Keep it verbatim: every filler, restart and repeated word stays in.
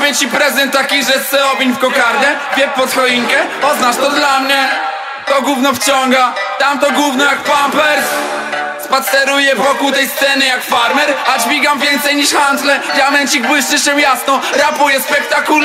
Zrobię ci prezent taki, że se owiń w kokardę. Wiep pod choinkę, oznacz to dla mnie. To gówno wciąga, tamto gówno jak Pampers. Spaceruję wokół tej sceny jak farmer, a dźwigam więcej niż handle. Diamencik błyszczy się jasno, rapuję spektakularnie.